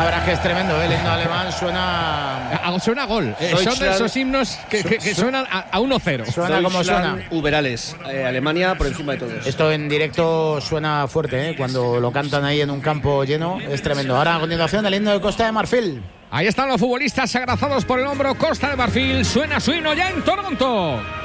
La verdad es que es tremendo, el himno alemán Suena a gol. Son de esos himnos que suenan a 1-0. Suena como suena. Uberales, Alemania por encima de todos. Esto en directo suena fuerte, cuando lo cantan ahí en un campo lleno, es tremendo. Ahora a continuación el himno de Costa de Marfil. Ahí están los futbolistas abrazados por el hombro. Costa de Marfil suena su himno ya en Toronto.